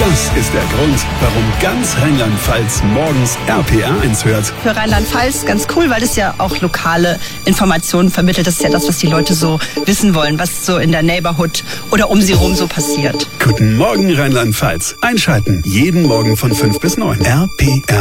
Das ist der Grund, warum ganz Rheinland-Pfalz morgens RPR1 hört. Für Rheinland-Pfalz ganz cool, weil es ja auch lokale Informationen vermittelt. Das ist ja das, was die Leute so wissen wollen, was so in der Neighborhood oder um sie rum so passiert. Guten Morgen Rheinland-Pfalz. Einschalten jeden Morgen von 5 bis 9. RPR.